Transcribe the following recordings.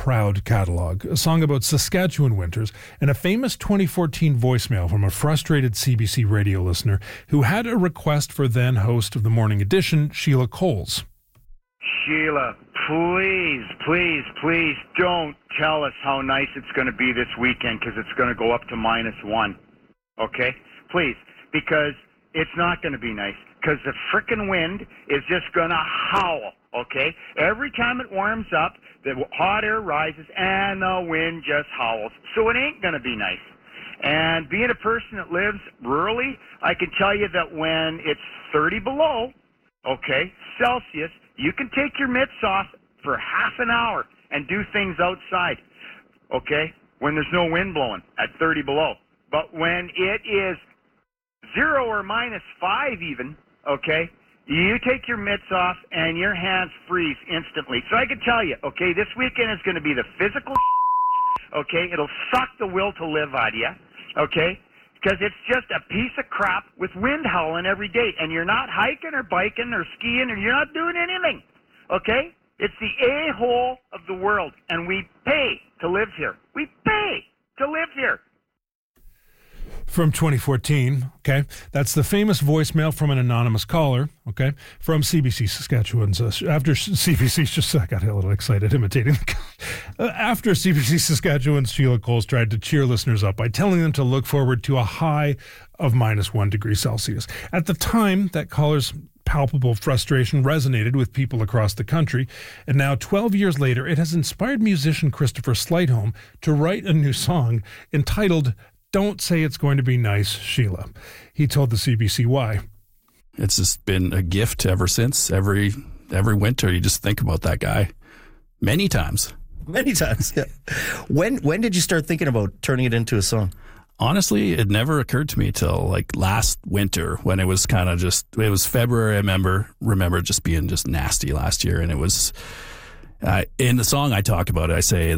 Proud catalog, a song about Saskatchewan winters, and a famous 2014 voicemail from a frustrated CBC radio listener who had a request for then host of the Morning Edition, Sheila Coles. Sheila, please don't tell us how nice it's going to be this weekend, because it's going to go up to -1. Okay? Please. Because it's not going to be nice. Because the frickin' wind is just going to howl. Okay? Every time it warms up, the hot air rises and the wind just howls. So it ain't going to be nice. And being a person that lives rurally, I can tell you that when it's 30 below, okay, Celsius, you can take your mitts off for half an hour and do things outside, okay, when there's no wind blowing at 30 below. But when it is 0 or -5 even, okay, you take your mitts off and your hands freeze instantly. So I can tell you, okay, this weekend is going to be the physical okay, it'll suck the will to live out of you, okay, because it's just a piece of crap with wind howling every day, and you're not hiking or biking or skiing, or you're not doing anything, okay? It's the a-hole of the world, and we pay to live here. We pay to live here. From 2014, okay? That's the famous voicemail from an anonymous caller, okay? From CBC Saskatchewan's, after CBC's just, I got a little excited imitating the after CBC Saskatchewan's Sheila Coles tried to cheer listeners up by telling them to look forward to a high of -1 degree Celsius. At the time, that caller's palpable frustration resonated with people across the country, and now 12 years later, it has inspired musician Christopher Slightholme to write a new song entitled "Don't Say It's Going to Be Nice, Sheila." He told the CBC why. It's just been a gift ever since. Every winter, you just think about that guy many times. Many times, yeah. When did you start thinking about turning it into a song? Honestly, it never occurred to me till like last winter, when it was kind of just, it was February. I remember just being just nasty last year, and it was. In the song I talk about it, I say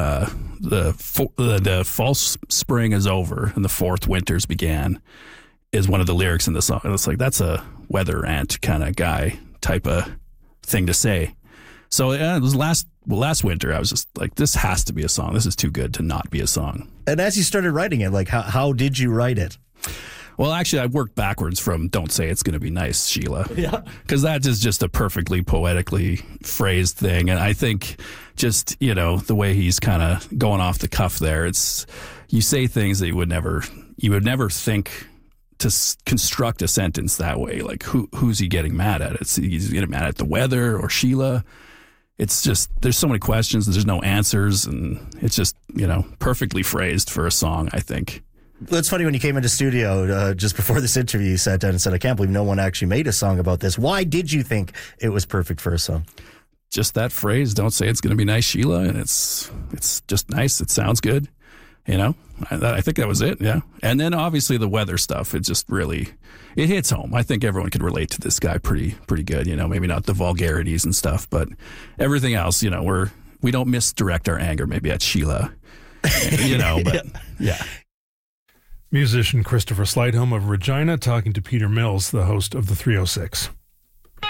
the false spring is over and the fourth winters began is one of the lyrics in the song. And it's like, that's a weather ant kind of guy type of thing to say. So yeah, it was last winter. I was just like, this has to be a song. This is too good to not be a song. And as you started writing it, like how did you write it? Well, actually, I worked backwards from "Don't Say It's Going to Be Nice, Sheila." Yeah. Because that is just a perfectly poetically phrased thing. And I think just, the way he's kind of going off the cuff there, you say things that you would never think to construct a sentence that way. Like, who's he getting mad at? He's getting mad at the weather or Sheila. It's just, there's so many questions, there's no answers. And it's just, perfectly phrased for a song, I think. It's funny, when you came into studio just before this interview, you sat down and said, I can't believe no one actually made a song about this. Why did you think it was perfect for a song? Just that phrase, "Don't say it's going to be nice, Sheila." And it's just nice. It sounds good. I think that was it. Yeah. And then obviously the weather stuff, it just really, it hits home. I think everyone could relate to this guy pretty good. Maybe not the vulgarities and stuff, but everything else, we don't misdirect our anger maybe at Sheila, but yeah. Musician Christopher Slightholme of Regina talking to Peter Mills, the host of the 306.